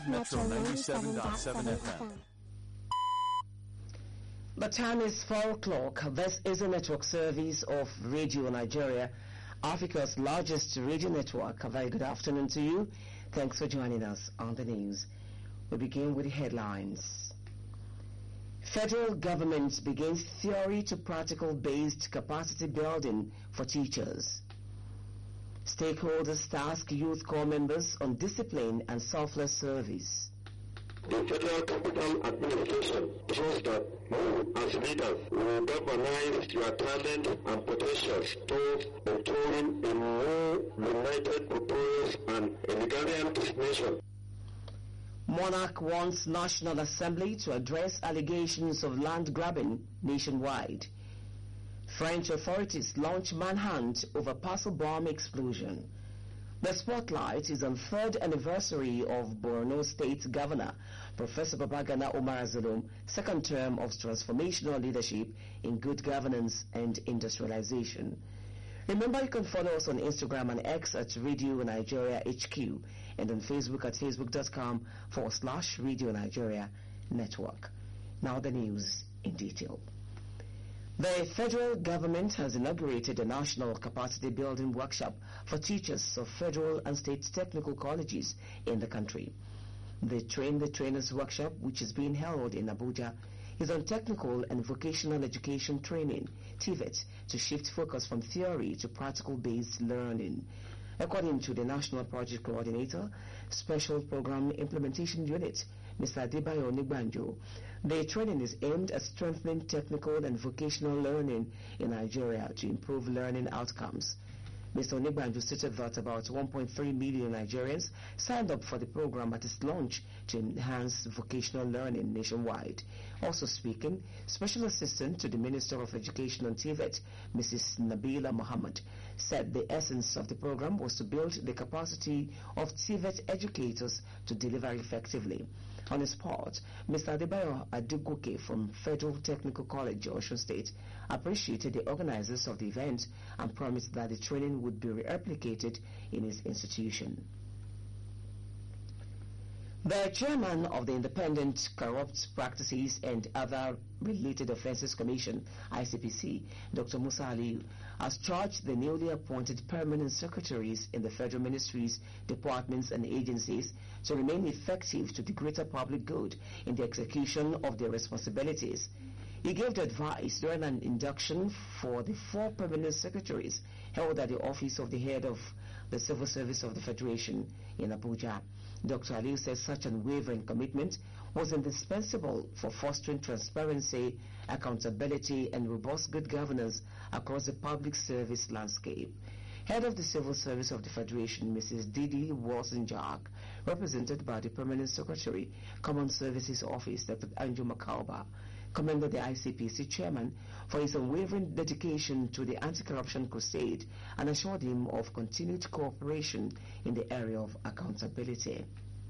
of Metro 97.7 FM. The time is 4 o'clock. This is a network service of Radio Nigeria, Africa's largest radio network. A very good afternoon to you. Thanks for joining us on the news. We begin with the headlines. Federal government begins theory to practical based capacity building for teachers. Stakeholders task youth corps members on discipline and selfless service. The Federal Capital Administration shows that you as leaders will galvanize your talent and potentials towards ensuring a more united, victorious, and egalitarian nation. Monarch wants National Assembly to address allegations of land grabbing nationwide. French authorities launch manhunt over parcel bomb explosion. The spotlight is on third anniversary of Borno State Governor Professor Babagana Umar Zulum, second term of transformational leadership in good governance and industrialization. Remember, you can follow us on Instagram and X at Radio Nigeria HQ and on Facebook at facebook.com/Radio Nigeria Network. Now the news in detail. The federal government has inaugurated a national capacity building workshop for teachers of federal and state technical colleges in the country. The Train the Trainers workshop, which is being held in Abuja, is on technical and vocational education training, TVET, to shift focus from theory to practical-based learning. According to the National Project Coordinator, Special Program Implementation Unit, Mr. Adebayo Onigbanjo, the training is aimed at strengthening technical and vocational learning in Nigeria to improve learning outcomes. Mr. Onigbanjo stated that about 1.3 million Nigerians signed up for the program at its launch to enhance vocational learning nationwide. Also speaking, Special Assistant to the Minister of Education on TVET, Mrs. Nabila Muhammad, said the essence of the program was to build the capacity of TVET educators to deliver effectively. On his part, Mr. Adebayo Adegoke from Federal Technical College, Osun State, appreciated the organizers of the event and promised that the training would be replicated in his institution. The chairman of the Independent Corrupt Practices and Other Related Offences Commission, ICPC, Dr. Musa Aliyu, has charged the newly appointed permanent secretaries in the federal ministries, departments and agencies to remain effective to the greater public good in the execution of their responsibilities. He gave the advice during an induction for the 4 permanent secretaries held at the office of the head of the Civil Service of the Federation in Abuja. Dr. Aliyu said such unwavering commitment was indispensable for fostering transparency, accountability, and robust good governance across the public service landscape. Head of the Civil Service of the Federation, Mrs. Didi Wozinjak, represented by the Permanent Secretary, Common Services Office, Dr. Anju Makalba, commended the ICPC chairman for his unwavering dedication to the anti-corruption crusade and assured him of continued cooperation in the area of accountability.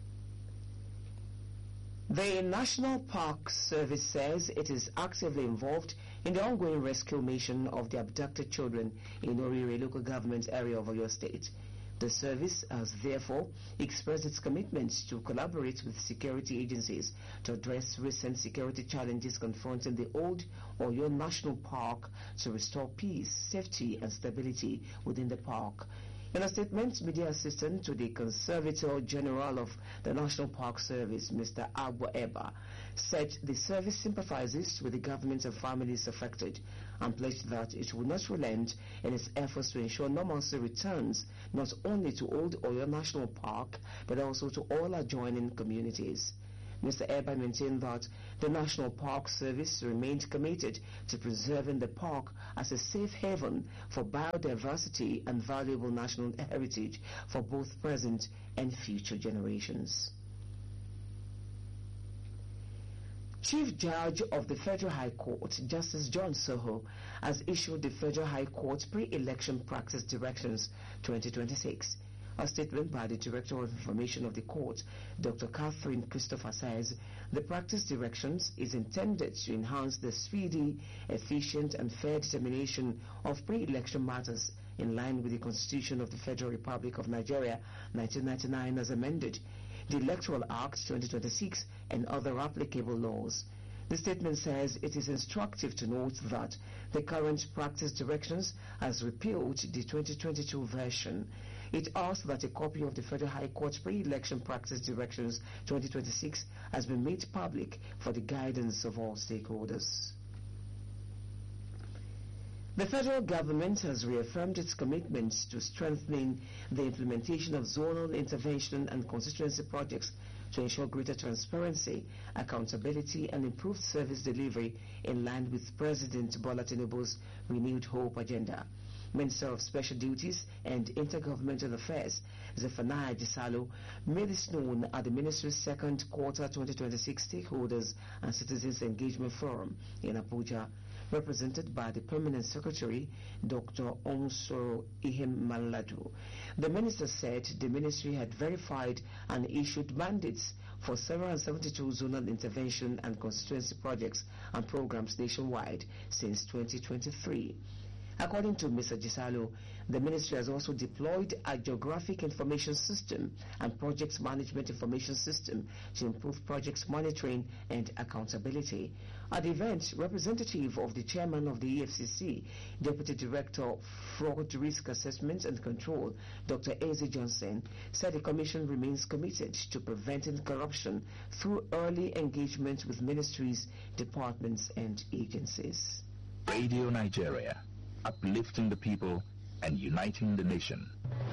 The National Park Service says it is actively involved in the ongoing rescue mission of the abducted children in Orire local government area of Oyo State. The service has therefore expressed its commitment to collaborate with security agencies to address recent security challenges confronting the old Oyo National Park to restore peace, safety and stability within the park. In a statement, media assistant to the Conservator General of the National Park Service, Mr. Agbo Eba, said the service sympathizes with the government and families affected and pledged that it will not relent in its efforts to ensure normalcy returns not only to Old Oyo National Park but also to all adjoining communities. Mr. Eba maintained that the National Park Service remained committed to preserving the park as a safe haven for biodiversity and valuable national heritage for both present and future generations. Chief Judge of the Federal High Court, Justice John Soho, has issued the Federal High Court Pre-Election Practice Directions 2026. A statement by the Director of Information of the Court, Dr. Catherine Christopher, says the practice directions is intended to enhance the speedy, efficient and fair determination of pre-election matters in line with the Constitution of the Federal Republic of Nigeria, 1999 as amended. the Electoral Act 2026 and other applicable laws. The statement says it is instructive to note that the current practice directions has repealed the 2022 version. It asks that a copy of the Federal High Court pre-election practice directions 2026 has been made public for the guidance of all stakeholders. The federal government has reaffirmed its commitment to strengthening the implementation of zonal intervention and constituency projects to ensure greater transparency, accountability, and improved service delivery in line with President Bola Tinubu's renewed hope agenda. Minister of Special Duties and Intergovernmental Affairs, Zephaniah Jisalo, made this known at the ministry's second quarter 2026 Stakeholders and Citizens Engagement Forum in Abuja, represented by the Permanent Secretary, Dr. Onsoro Ihim Maladu. The minister said the ministry had verified and issued mandates for 772 zonal intervention and constituency projects and programs nationwide since 2023. According to Mr. Jisalo, the ministry has also deployed a geographic information system and project management information system to improve projects monitoring and accountability. At the event, representative of the chairman of the EFCC, Deputy Director Fraud Risk Assessment and Control, Dr. Eze Johnson, said the commission remains committed to preventing corruption through early engagement with ministries, departments and agencies. Radio Nigeria, uplifting the people and uniting the nation.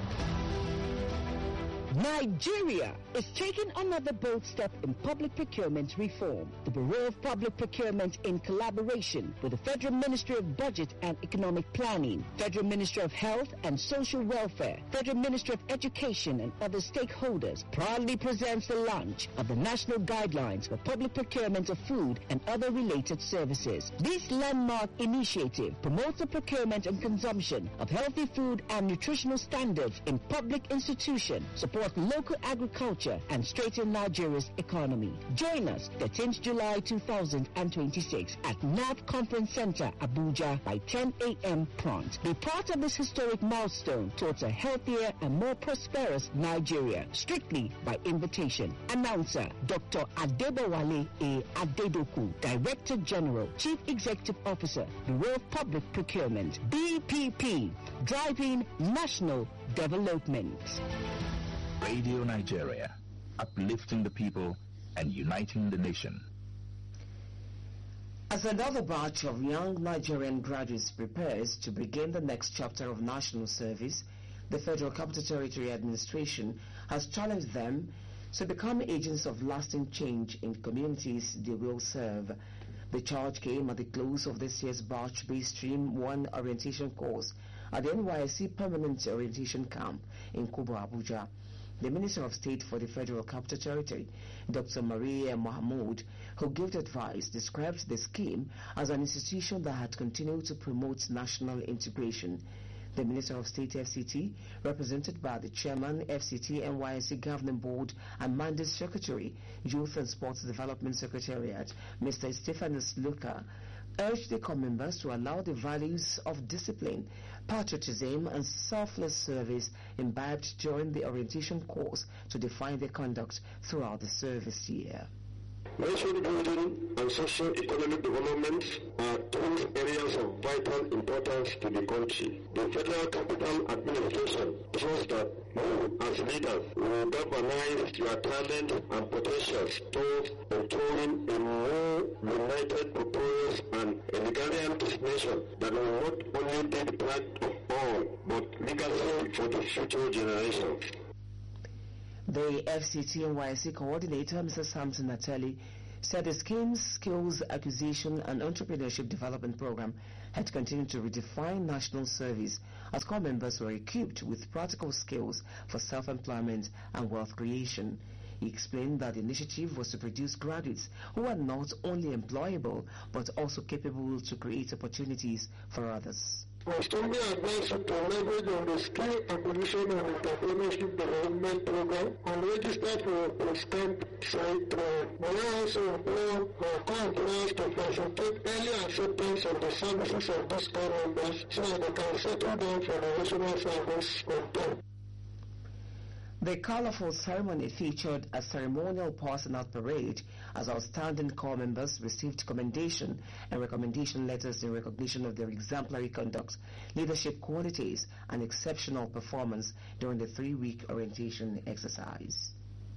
Nigeria is taking another bold step in public procurement reform. The Bureau of Public Procurement, in collaboration with the Federal Ministry of Budget and Economic Planning, Federal Ministry of Health and Social Welfare, Federal Ministry of Education and other stakeholders, proudly presents the launch of the National Guidelines for Public Procurement of Food and Other Related Services. This landmark initiative promotes the procurement and consumption of healthy food and nutritional standards in public institutions, support local agriculture, and strengthen Nigeria's economy. Join us 13th July 2026 at NAB Conference Center, Abuja by 10 a.m. prompt. Be part of this historic milestone towards a healthier and more prosperous Nigeria, strictly by invitation. Announcer Dr. Adebowale A. Adedoku, Director General, Chief Executive Officer, Bureau of Public Procurement, BPP, driving national development. Radio Nigeria, uplifting the people and uniting the nation. As another batch of young Nigerian graduates prepares to begin the next chapter of national service, the Federal Capital Territory Administration has challenged them to become agents of lasting change in communities they will serve. The charge came at the close of this year's batch-based Stream 1 orientation course at the NYSC Permanent Orientation Camp in Kubo, Abuja. The Minister of State for the Federal Capital Territory, Dr. Maria Mahmoud, who gave the advice, described the scheme as an institution that had continued to promote national integration. The Minister of State FCT, represented by the Chairman, FCT NYSC Governing Board and Mandate Secretary, Youth and Sports Development Secretariat, Mr. Stephanus Luca, urged the core members to allow the values of discipline, patriotism and selfless service imbibed during the orientation course to define their conduct throughout the service year. Nation building and socio-economic development are two areas of vital importance to the country. The Federal Capital Administration trusts that you, as leaders, will galvanize your talent and potentials towards ensuring a more united, prosperous, and egalitarian nation that will not only be the pride of all, but legacy for the future generations. The FCT NYSC coordinator, Mr. Samson Natali, said the scheme's skills acquisition and entrepreneurship development program had continued to redefine national service as core members were equipped with practical skills for self-employment and wealth creation. He explained that the initiative was to produce graduates who are not only employable but also capable to create opportunities for others. We strongly advise you to leverage on the skill acquisition and entrepreneurship development program and register for a post-camp site. We also implore our co-employers to facilitate early acceptance of the services of these core members so that they can settle down for the national service on time. The colorful ceremony featured a ceremonial passing-out parade as outstanding corps members received commendation and recommendation letters in recognition of their exemplary conduct, leadership qualities, and exceptional performance during the 3-week orientation exercise.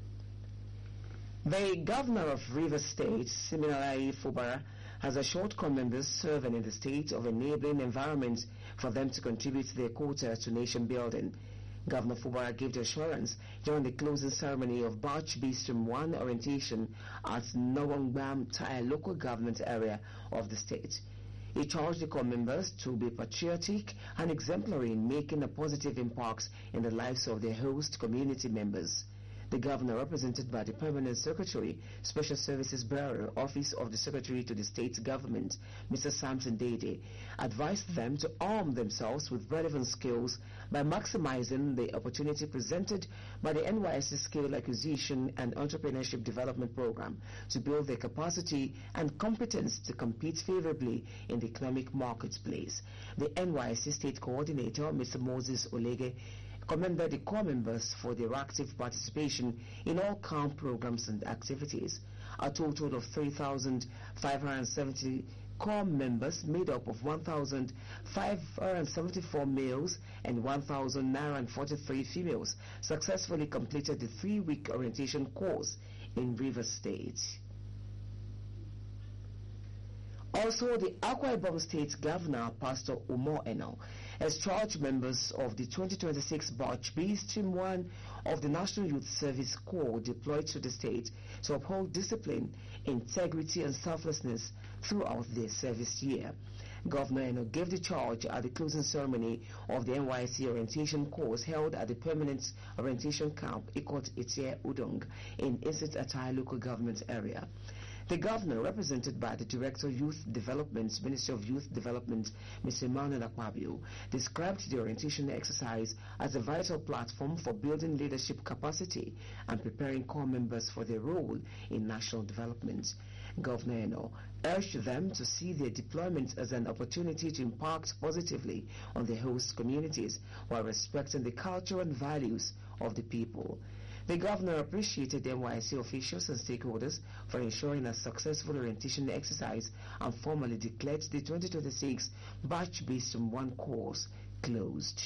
The governor of Rivers State, Siminalayi Fubara, has assured corps members serving in the state of enabling environment for them to contribute their quota to nation building. Governor Fubara gave the assurance during the closing ceremony of Batch B Stream 1 orientation at Nawongbam Tai local government area of the state. He charged the corps members to be patriotic and exemplary in making a positive impact in the lives of their host community members. The governor, represented by the Permanent Secretary, Special Services Bureau, Office of the Secretary to the State Government, Mr. Samson Dede, advised them to arm themselves with relevant skills by maximizing the opportunity presented by the NYSC Skill Acquisition and Entrepreneurship Development Program to build their capacity and competence to compete favorably in the economic marketplace. The NYSC State Coordinator, Mr. Moses Olege, commended the corps members for their active participation in all camp programs and activities. A total of 3,570 corps members made up of 1,574 males and 1,943 females successfully completed the 3-week orientation course in Rivers State. Also, the Akwa Ibom State Governor, Pastor Umo Eno, has charged members of the 2026 Batch B Stream 1 of the National Youth Service Corps deployed to the state to uphold discipline, integrity, and selflessness throughout their service year. Governor Eno gave the charge at the closing ceremony of the NYSC orientation course held at the Permanent Orientation Camp, Ikot Itie Udong, in Insit Atai local government area. The governor, represented by the Director of Youth Development, Ministry of Youth Development, Mr. Emmanuel Akpabio, described the orientation exercise as a vital platform for building leadership capacity and preparing corps members for their role in national development. Governor Eno urged them to see their deployment as an opportunity to impact positively on their host communities while respecting the culture and values of the people. The governor appreciated the NYSC officials and stakeholders for ensuring a successful orientation exercise and formally declared the 2026 Batch B Stream 1 course closed.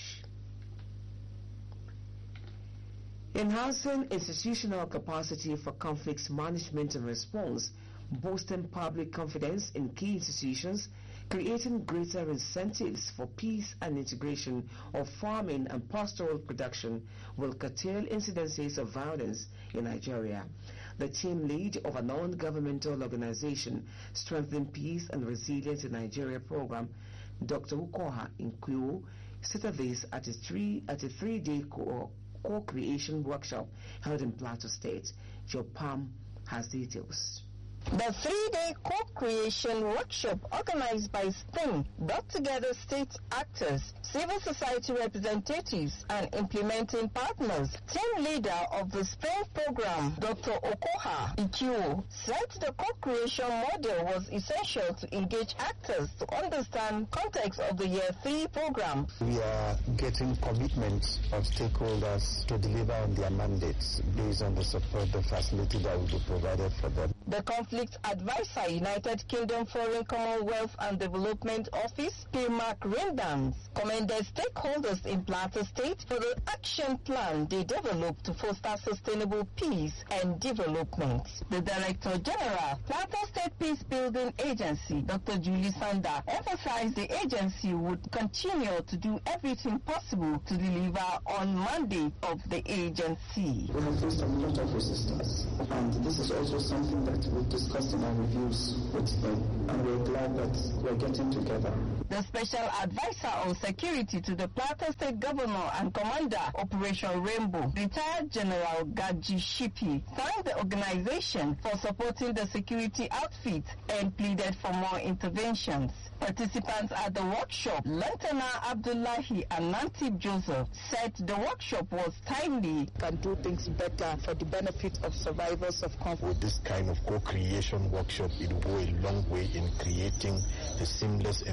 Enhancing institutional capacity for conflicts management and response, boosting public confidence in key institutions, creating greater incentives for peace and integration of farming and pastoral production will curtail incidences of violence in Nigeria. The team lead of a non-governmental organization Strengthening Peace and Resilience in Nigeria program, Dr. Ukoha Inkwu, stated this at a 3-day co-creation workshop held in Plateau State. Joe Palm has details. The 3-day co-creation workshop organized by SPRING brought together state actors, civil society representatives, and implementing partners. Team leader of the SPRING program, Dr. Okoha Ikiwo, said the co-creation model was essential to engage actors to understand context of the Year 3 program. We are getting commitments of stakeholders to deliver on their mandates based on the support, the facility that will be provided for them. The Conflict Advisor, United Kingdom Foreign Commonwealth and Development Office, Pirmac Rindans, commended stakeholders in Plateau State for the action plan they developed to foster sustainable peace and development. The Director General, Plateau State Peace Building Agency, Dr. Julie Sander, emphasized the agency would continue to do everything possible to deliver on mandate of the agency. We have faced a lot of resistance, and this is also something that we've discussed in our reviews with them, and we're glad that we're getting together. The Special Advisor on Security to the Plateau State Governor and Commander, Operation Rainbow, retired General Gaji Shipi, thanked the organization for supporting the security outfit and pleaded for more interventions. Participants at the workshop, Lieutenant Abdullahi and Nantib Joseph, said the workshop was timely. Can do things better for the benefit of survivors of conflict. With this kind of co-creation workshop, it will go a long way in creating a seamless environment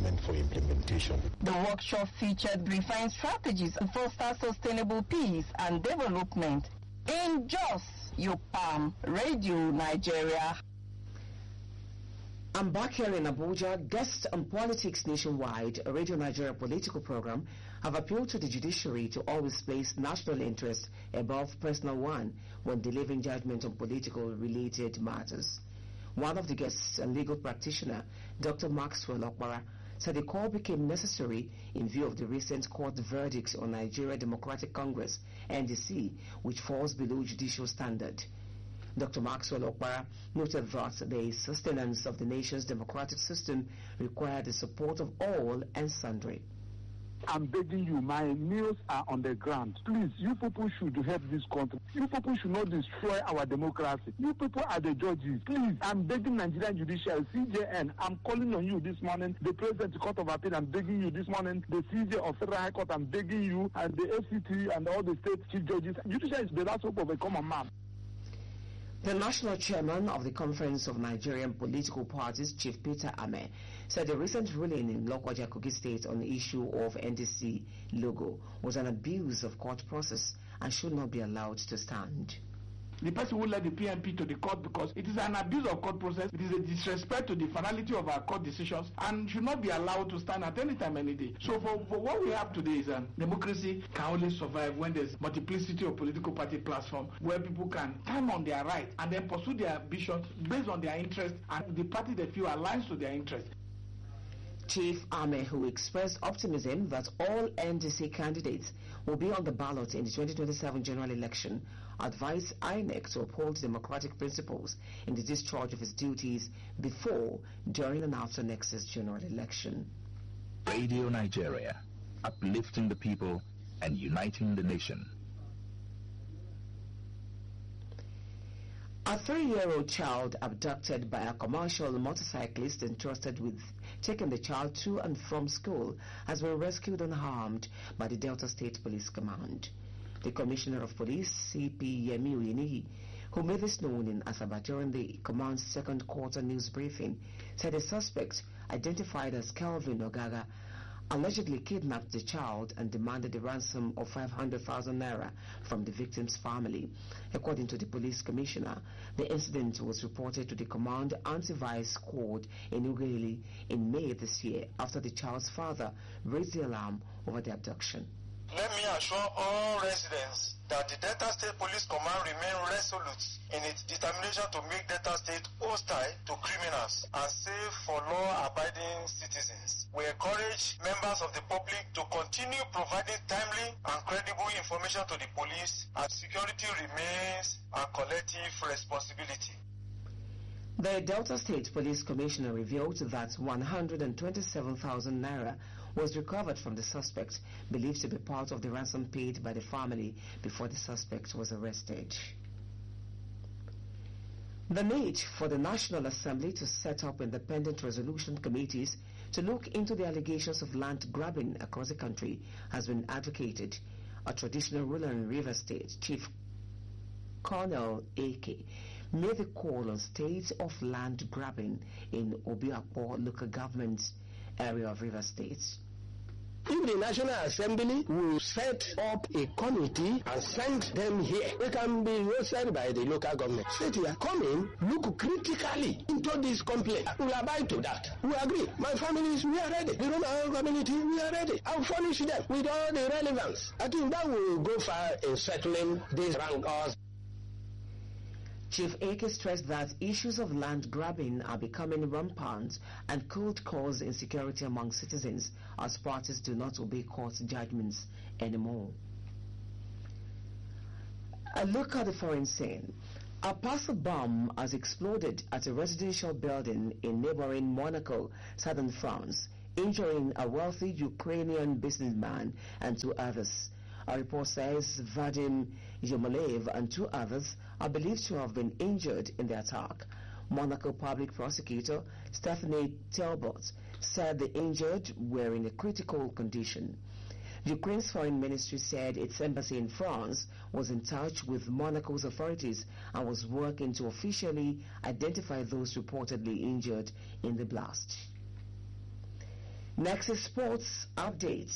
government for implementation. The workshop featured refined strategies to foster sustainable peace and development. In Jos, Yopam, Radio Nigeria. I'm back here in Abuja. Guests on Politics Nationwide, a Radio Nigeria political program, have appealed to the judiciary to always place national interest above personal one when delivering judgment on political-related matters. One of the guests, a legal practitioner, Dr. Maxwell Okpara, said the call became necessary in view of the recent court verdicts on Nigeria Democratic Congress, NDC, which falls below judicial standard. Dr. Maxwell Okpara noted that the sustenance of the nation's democratic system required the support of all and sundry. I'm begging you, my nails are on the ground. Please, you people should help this country. You people should not destroy our democracy. You people are the judges. Please, I'm begging Nigerian Judiciary, CJN. I'm calling on you this morning. The President of the Court of Appeal, I'm begging you this morning. The CJ of Federal High Court, I'm begging you. And the FCT and all the state chief judges. Judiciary is the last hope of a common man. The national chairman of the Conference of Nigerian Political Parties, Chief Peter Ame, said the recent ruling in Lokoja, Kogi State on the issue of NDC logo was an abuse of court process and should not be allowed to stand. The person who led the PNP to the court because it is an abuse of court process, it is a disrespect to the finality of our court decisions and should not be allowed to stand at any time, any day. So for what we have today is democracy can only survive when there's multiplicity of political party platforms where people can stand on their right and then pursue their ambitions based on their interest and the party they feel aligns to their interest. Chief Ame, who expressed optimism that all NDC candidates will be on the ballot in the 2027 general election, advised INEC to uphold democratic principles in the discharge of its duties before, during and after next year's general election. Radio Nigeria, uplifting the people and uniting the nation. A 3-year-old child abducted by a commercial motorcyclist entrusted with taking the child to and from school has been rescued unharmed by the Delta State Police Command. The Commissioner of Police, CP Yemi Uyeniyi, who made this known in Asaba during the command's second quarter news briefing, said a suspect, identified as Kelvin Ogaga, allegedly kidnapped the child and demanded a ransom of 500,000 naira from the victim's family. According to the police commissioner, the incident was reported to the command anti-vice squad in Ughelli in May this year after the child's father raised the alarm over the abduction. Let me assure all residents that the Delta State Police Command remain resolute in its determination to make Delta State hostile to criminals and safe for law-abiding citizens. We encourage members of the public to continue providing timely and credible information to the police as security remains a collective responsibility. The Delta State Police Commissioner revealed that 127,000 naira was recovered from the suspect, believed to be part of the ransom paid by the family before the suspect was arrested. The need for the National Assembly to set up independent resolution committees to look into the allegations of land grabbing across the country has been advocated. A traditional ruler in Rivers State, Chief Colonel A.K., made the call on state of land grabbing in Obiakpo local government area of Rivers State. If the National Assembly will set up a committee and send them here, they can be roasted by the local government. Say they are coming, look critically into this complaint. We abide to that. We agree. My families, we are ready. The Roman community, we are ready. I'll furnish them with all the relevance. I think that will go far in settling these rancors. Chief Ake stressed that issues of land grabbing are becoming rampant and could cause insecurity among citizens as parties do not obey court judgments anymore. A look at the foreign scene. A parcel bomb has exploded at a residential building in neighboring Monaco, southern France, injuring a wealthy Ukrainian businessman and 2 others. A report says Vadim Yomolev and 2 others are believed to have been injured in the attack. Monaco public prosecutor Stephanie Talbot said the injured were in a critical condition. Ukraine's foreign ministry said its embassy in France was in touch with Monaco's authorities and was working to officially identify those reportedly injured in the blast. Next is sports update.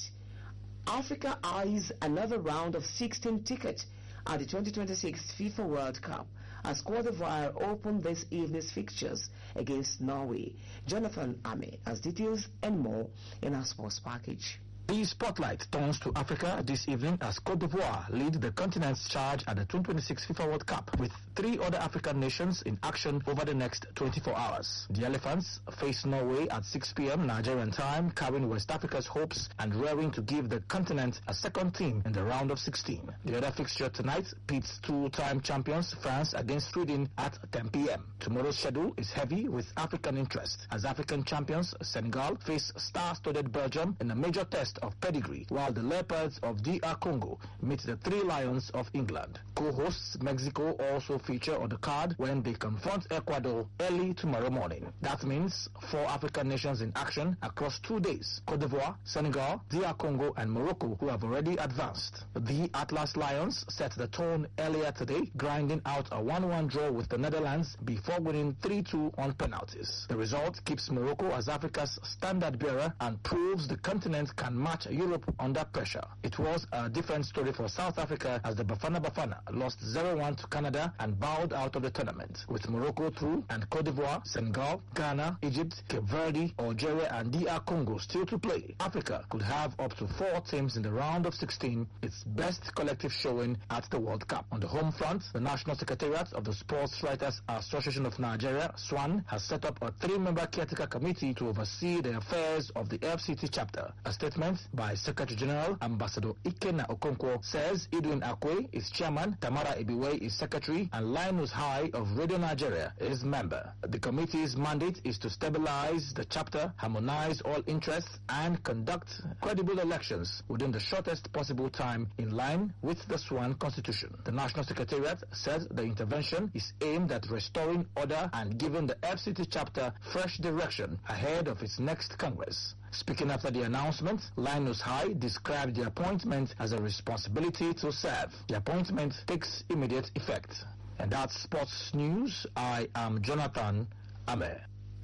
Africa eyes another round of 16 ticket at the 2026 FIFA World Cup as Cote d'Ivoire opened this evening's fixtures against Norway. Jonathan Ame has details and more in our sports package. The spotlight turns to Africa this evening as Cote d'Ivoire lead the continent's charge at the 2026 FIFA World Cup with 3 other African nations in action over the next 24 hours. The Elephants face Norway at 6 p.m. Nigerian time, carrying West Africa's hopes and raring to give the continent a second team in the round of 16. The other fixture tonight pits 2-time champions France against Sweden at 10 p.m. Tomorrow's schedule is heavy with African interest as African champions Senegal face star-studded Belgium in a major test of pedigree, while the Leopards of DR Congo meet the 3 Lions of England. Co-hosts Mexico also feature on the card when they confront Ecuador early tomorrow morning. That means 4 African nations in action across 2 days: Cote d'Ivoire, Senegal, DR Congo and Morocco, who have already advanced. The Atlas Lions set the tone earlier today, grinding out a 1-1 draw with the Netherlands before winning 3-2 on penalties. The result keeps Morocco as Africa's standard bearer and proves the continent can match Europe under pressure. It was a different story for South Africa as the Bafana Bafana lost 0-1 to Canada and bowed out of the tournament. With Morocco through and Cote d'Ivoire, Senegal, Ghana, Egypt, Cape Verde, Algeria and DR Congo still to play, Africa could have up to 4 teams in the round of 16, its best collective showing at the World Cup. On the home front, the National Secretariat of the Sports Writers Association of Nigeria, SWAN, has set up a 3-member caretaker committee to oversee the affairs of the FCT chapter. A statement by Secretary General Ambassador Ikenna Okonkwo says Edwin Akwe is chairman, Tamara Ebiwe is secretary, and Linus High of Radio Nigeria is member. The committee's mandate is to stabilize the chapter, harmonize all interests, and conduct credible elections within the shortest possible time in line with the SWAN Constitution. The National Secretariat said the intervention is aimed at restoring order and giving the FCT chapter fresh direction ahead of its next Congress. Speaking after the announcement, Linus High described the appointment as a responsibility to serve. The appointment takes immediate effect. And that's sports news. I am Jonathan Ame.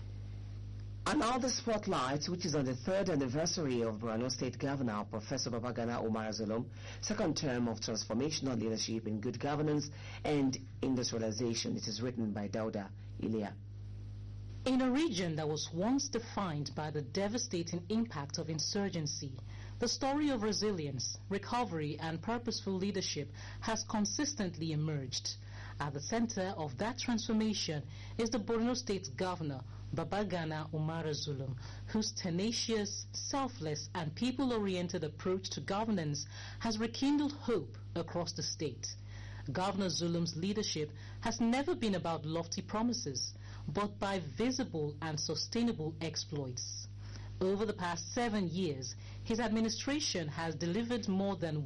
Another spotlight, which is on the 3rd anniversary of Borno State Governor Professor Babagana Umar Zulum, second term of transformational leadership in good governance and industrialization. It is written by Dauda Ilya. In a region that was once defined by the devastating impact of insurgency, the story of resilience, recovery, and purposeful leadership has consistently emerged. At the center of that transformation is the Borno State Governor, Babagana Umar Zulum, whose tenacious, selfless, and people-oriented approach to governance has rekindled hope across the state. Governor Zulum's leadership has never been about lofty promises, but by visible and sustainable exploits. Over the past 7 years, his administration has delivered more than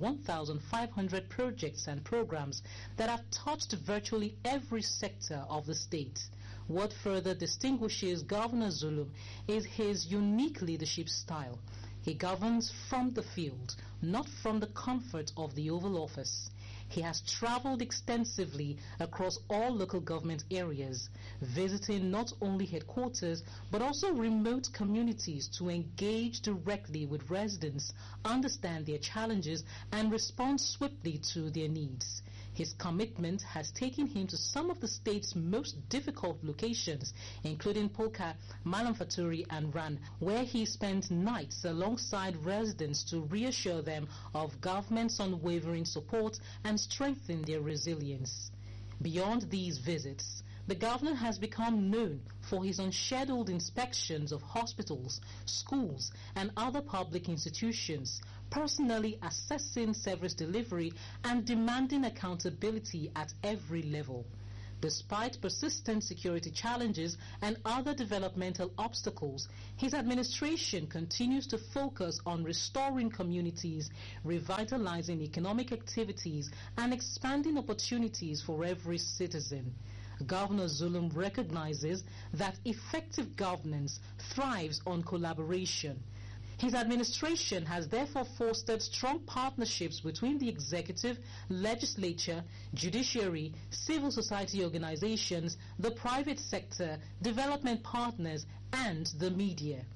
1,500 projects and programs that have touched virtually every sector of the state. What further distinguishes Governor Zulum is his unique leadership style. He governs from the field, not from the comfort of the Oval Office. He has traveled extensively across all local government areas, visiting not only headquarters but also remote communities to engage directly with residents, understand their challenges, and respond swiftly to their needs. His commitment has taken him to some of the state's most difficult locations, including Polka, Malam Faturi, and Ran, where he spent nights alongside residents to reassure them of government's unwavering support and strengthen their resilience. Beyond these visits, the governor has become known for his unscheduled inspections of hospitals, schools, and other public institutions, personally assessing service delivery and demanding accountability at every level. Despite persistent security challenges and other developmental obstacles, his administration continues to focus on restoring communities, revitalizing economic activities, and expanding opportunities for every citizen. Governor Zulum recognizes that effective governance thrives on collaboration. His administration has therefore fostered strong partnerships between the executive, legislature, judiciary, civil society organizations, the private sector, development partners, and the media.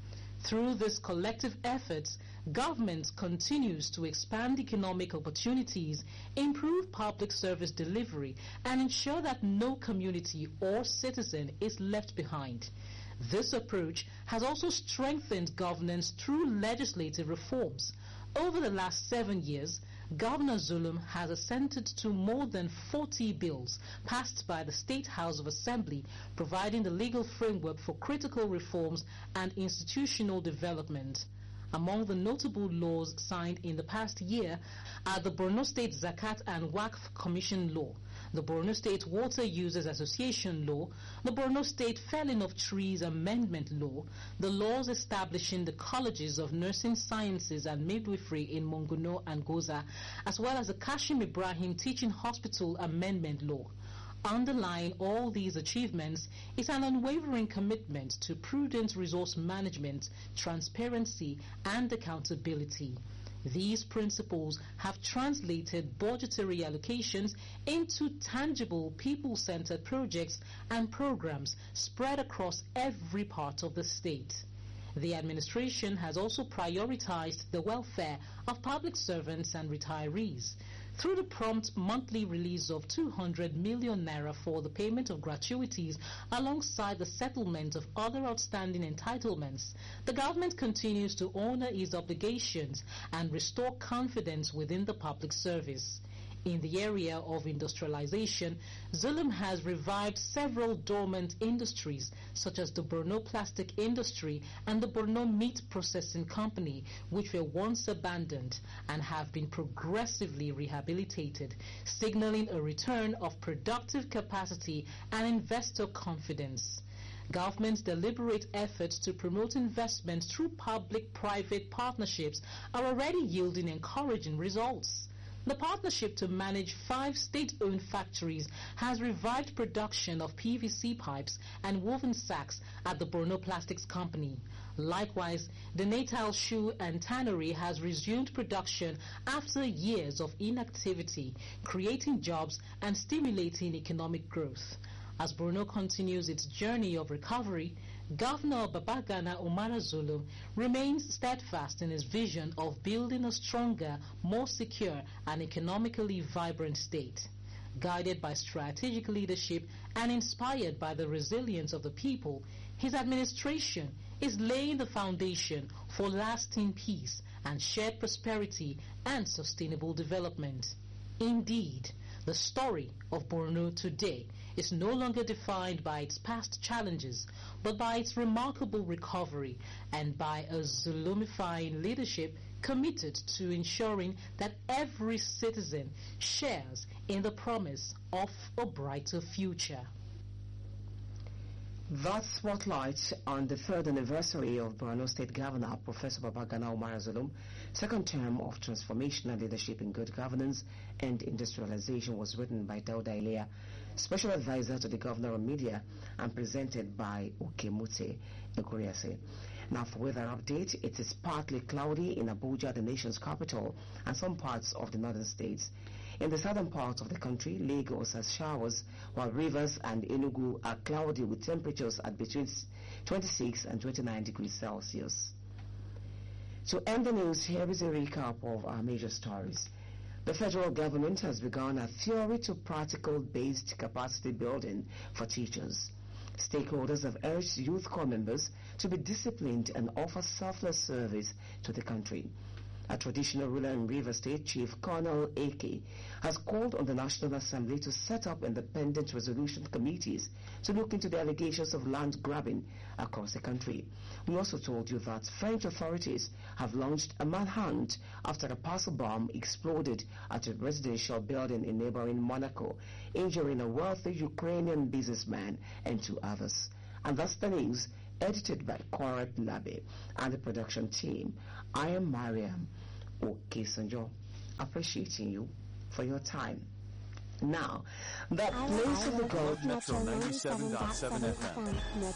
Through this collective efforts, government continues to expand economic opportunities, improve public service delivery, and ensure that no community or citizen is left behind. This approach has also strengthened governance through legislative reforms. Over the last 7 years, Governor Zulum has assented to more than 40 bills passed by the State House of Assembly, providing the legal framework for critical reforms and institutional development. Among the notable laws signed in the past year are the Borno State Zakat and Waqf Commission Law, the Borno State Water Users Association Law, the Borno State Felling of Trees Amendment Law, the laws establishing the colleges of nursing sciences and midwifery in Monguno and Goza, as well as the Kashim Ibrahim Teaching Hospital Amendment Law. Underlying all these achievements is an unwavering commitment to prudent resource management, transparency, and accountability. These principles have translated budgetary allocations into tangible people-centered projects and programs spread across every part of the state. The administration has also prioritized the welfare of public servants and retirees. Through the prompt monthly release of 200 million naira for the payment of gratuities alongside the settlement of other outstanding entitlements, the government continues to honor its obligations and restore confidence within the public service. In the area of industrialization, Zulum has revived several dormant industries such as the Borno plastic industry and the Borno meat processing company, which were once abandoned and have been progressively rehabilitated, signaling a return of productive capacity and investor confidence. Government's deliberate efforts to promote investment through public-private partnerships are already yielding encouraging results. The partnership to manage 5 state-owned factories has revived production of PVC pipes and woven sacks at the Borno Plastics Company. Likewise, the Natal Shoe and Tannery has resumed production after years of inactivity, creating jobs and stimulating economic growth. As Borno continues its journey of recovery, Governor Babagana Umara Zulum remains steadfast in his vision of building a stronger, more secure and economically vibrant state. Guided by strategic leadership and inspired by the resilience of the people, his administration is laying the foundation for lasting peace and shared prosperity and sustainable development. Indeed, the story of Borno today is no longer defined by its past challenges, but by its remarkable recovery and by a Zulumifying leadership committed to ensuring that every citizen shares in the promise of a brighter future. That spotlight on the third anniversary of Borno State Governor Professor Babagana Umara Zulum, second term of transformational leadership in good governance and industrialization, was written by Dauda Ilea, Special Advisor to the Governor on Media, and presented by Okemute Ekuriase. Now for weather update, it is partly cloudy in Abuja, the nation's capital, and some parts of the northern states. In the southern part of the country, Lagos has showers, while Rivers and Enugu are cloudy with temperatures at between 26 and 29 degrees Celsius. To end the news, here is a recap of our major stories. The federal government has begun a theory-to-practical-based capacity building for teachers. Stakeholders have urged youth corps members to be disciplined and offer selfless service to the country. A traditional ruler in Rivers State, Chief Colonel Eke, has called on the National Assembly to set up independent resolution committees to look into the allegations of land grabbing across the country. We also told you that French authorities have launched a manhunt after a parcel bomb exploded at a residential building in neighboring Monaco, injuring a wealthy Ukrainian businessman and 2 others. And that's the news, edited by Korat Labe and the production team. I am Mariam Okesanjo, appreciating you for your time. Now, the place of the God Metro 97.7 FM.